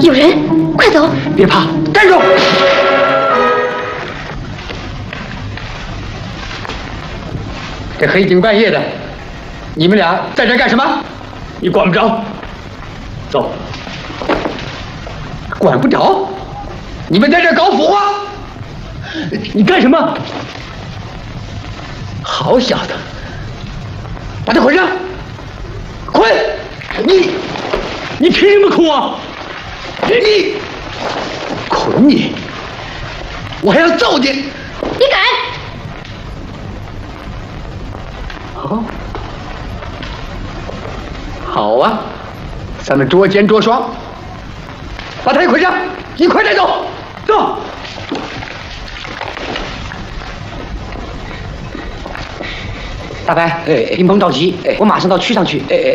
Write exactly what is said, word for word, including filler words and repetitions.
有人，快走！ 别怕，站住！这黑更半夜的，你们俩在这干什么？你管不着。走。管不着？你们在这搞腐啊？你干什么？好小子，把他捆上！捆！你，你凭什么捆我？你，捆你！我还要揍你！ 你敢！ 哦，好啊，咱们捉奸捉双，把他给捆上！你快点走，走！大白，哎，您甭着急，哎，我马上到区上去。哎哎。